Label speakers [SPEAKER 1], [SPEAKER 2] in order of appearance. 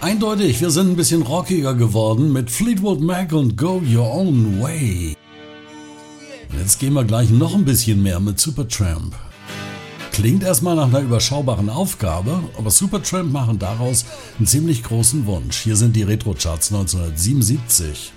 [SPEAKER 1] Eindeutig, wir sind ein bisschen rockiger geworden mit Fleetwood Mac und Go Your Own Way. Jetzt gehen wir gleich noch ein bisschen mehr mit Supertramp. Klingt erstmal nach einer überschaubaren Aufgabe, aber Supertramp machen daraus einen ziemlich großen Wunsch. Hier sind die Retro-Charts 1977.